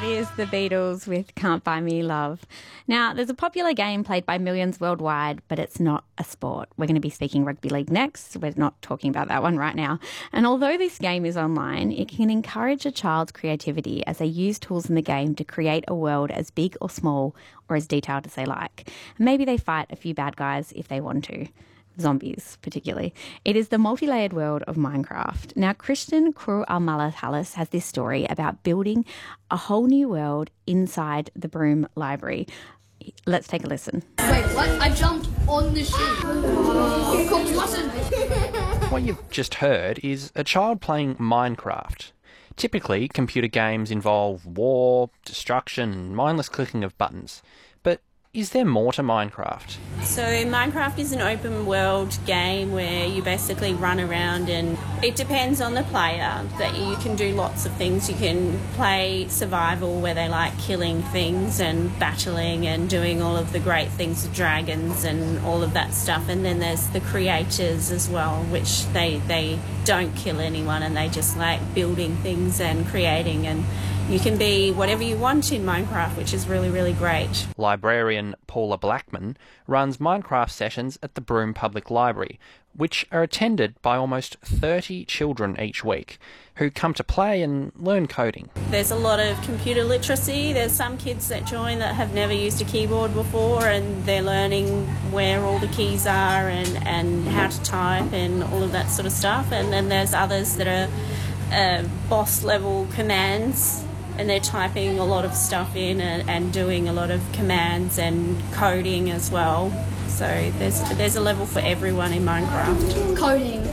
That is the Beatles with Can't Buy Me Love. Now, there's a popular game played by millions worldwide, but it's not a sport. We're going to be speaking rugby league next. We're not talking about that one right now. And although this game is online, it can encourage a child's creativity as they use tools in the game to create a world as big or small or as detailed as they like. And maybe they fight a few bad guys if they want to. Zombies, particularly. It is the multi-layered world of Minecraft. Now, Christian Krull-Almalahalis has this story about building a whole new world inside the Broome Library. Let's take a listen. Wait, what? I jumped on the sheep. Cook's lesson. What you've just heard is a child playing Minecraft. Typically, computer games involve war, destruction, and mindless clicking of buttons. But is there more to Minecraft? So Minecraft is an open world game where you basically run around, and it depends on the player that you can do lots of things. You can play survival where they like killing things and battling and doing all of the great things with dragons and all of that stuff. And then there's the creators as well, which they don't kill anyone and they just like building things and creating, and you can be whatever you want in Minecraft, which is really, really great. Librarian Paula Blackman runs Minecraft sessions at the Broome Public Library, which are attended by almost 30 children each week, who come to play and learn coding. There's a lot of computer literacy. There's some kids that join that have never used a keyboard before, and they're learning where all the keys are and how to type and all of that sort of stuff. And then there's others that are boss level commands, and they're typing a lot of stuff in and doing a lot of commands and coding as well. So there's a level for everyone in Minecraft. Coding.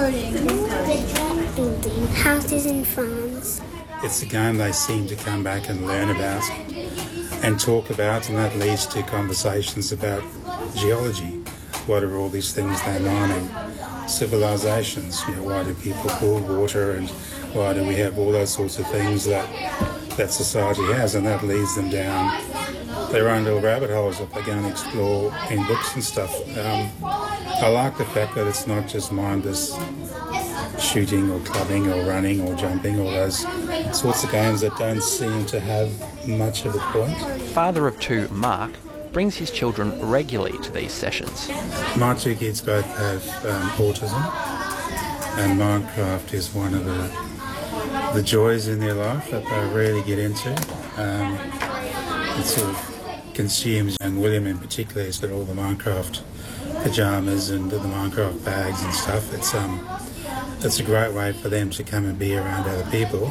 Building houses and farms. It's a game they seem to come back and learn about and talk about, and that leads to conversations about geology. What are all these things they're mining? Civilizations, why do people boil water, and why do we have all those sorts of things that society has, and that leads them down their own little rabbit holes that they go and explore in books and stuff. I like the fact that it's not just mindless shooting or clubbing or running or jumping, all those sorts of games that don't seem to have much of a point. Father of two, Mark, brings his children regularly to these sessions. My two kids both have autism, and Minecraft is one of the joys in their life that they really get into. It sort of consumes, and William in particular has got all the Minecraft pyjamas and the Minecraft bags and stuff. It's a great way for them to come and be around other people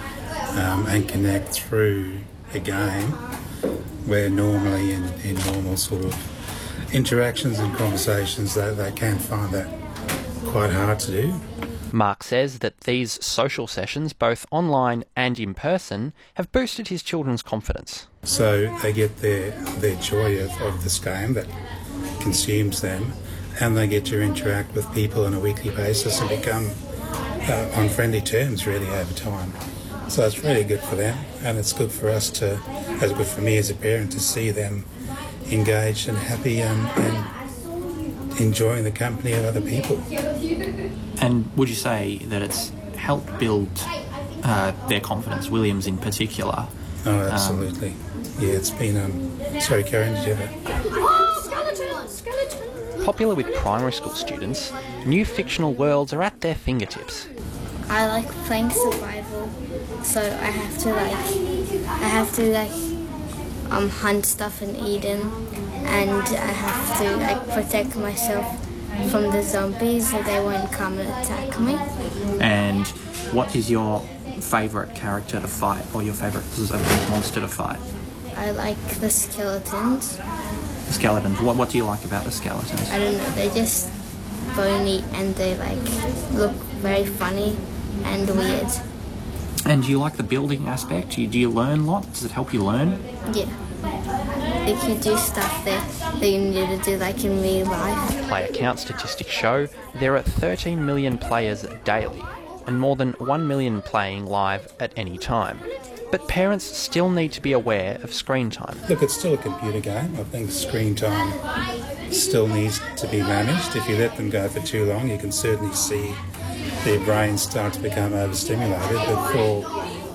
and connect through a game, where normally in normal sort of interactions and conversations they can find that quite hard to do. Mark says that these social sessions, both online and in person, have boosted his children's confidence. So they get their joy of this game that consumes them, and they get to interact with people on a weekly basis and become on friendly terms really over time. So it's really good for them, and it's good for us it's good for me as a parent to see them engaged and happy and enjoying the company of other people. And would you say that it's helped build their confidence, Williams in particular? Oh, absolutely. Yeah, it's been... sorry, Karen, did you have a... Skeleton. Popular with primary school students, new fictional worlds are at their fingertips. I like playing survival, so I have to hunt stuff in Eden, and I have to protect myself from the zombies so they won't come and attack me. And what is your favourite character to fight, or your favourite monster to fight? I like the skeletons. The skeletons. What do you like about the skeletons? I don't know, they're just bony and they look very funny and weird. And do you like the building aspect? Do you learn a lot? Does it help you learn? Yeah. If you do stuff that you need to do in real life. Player count statistics show there are 13 million players daily, and more than 1 million playing live at any time. But parents still need to be aware of screen time. Look, it's still a computer game. I think screen time still needs to be managed. If you let them go for too long, you can certainly see their brains start to become overstimulated. But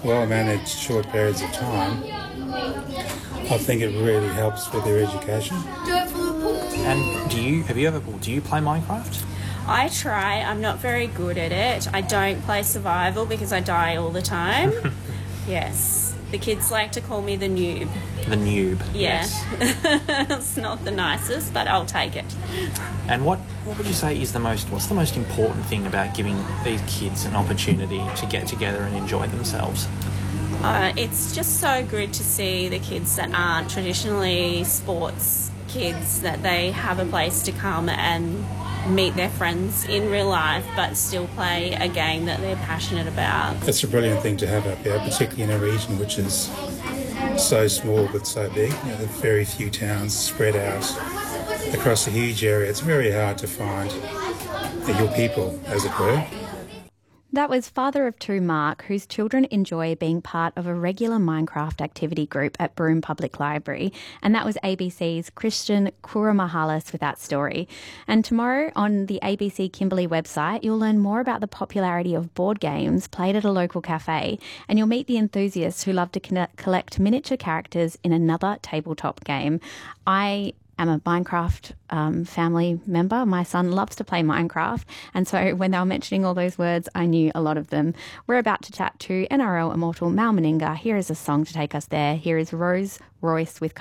well-managed short periods of time, I think it really helps with their education. And do you play Minecraft? I try. I'm not very good at it. I don't play survival because I die all the time. Yes. The kids like to call me the noob. The noob. Yeah. Yes. It's not the nicest, but I'll take it. And what would you say is what's the most important thing about giving these kids an opportunity to get together and enjoy themselves? It's just so good to see the kids that aren't traditionally sports kids, that they have a place to come and meet their friends in real life but still play a game that they're passionate about. It's a brilliant thing to have up here, particularly in a region which is so small but so big. There are very few towns spread out across a huge area. It's very hard to find your people, as it were. That was father of two Mark, whose children enjoy being part of a regular Minecraft activity group at Broome Public Library. And that was ABC's Christian Kuramahalis with that story. And tomorrow on the ABC Kimberley website, you'll learn more about the popularity of board games played at a local cafe. And you'll meet the enthusiasts who love to collect miniature characters in another tabletop game. I am a Minecraft family member. My son loves to play Minecraft, and so when they were mentioning all those words, I knew a lot of them. We're about to chat to NRL immortal Mal Meninga. Here is a song to take us there. Here is Rose Royce with